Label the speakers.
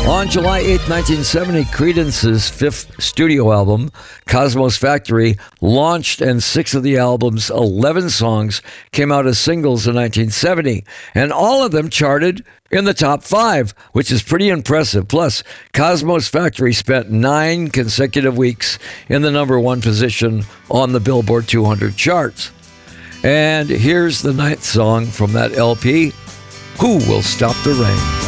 Speaker 1: On July 8, 1970, Creedence's fifth studio album, Cosmos Factory, launched, and 6 of the album's 11 songs came out as singles in 1970, and all of them charted in the top 5, which is pretty impressive. Plus, Cosmos Factory spent 9 consecutive weeks in the number 1 position on the Billboard 200 charts. And here's the 9th song from that LP, Who Will Stop the Rain?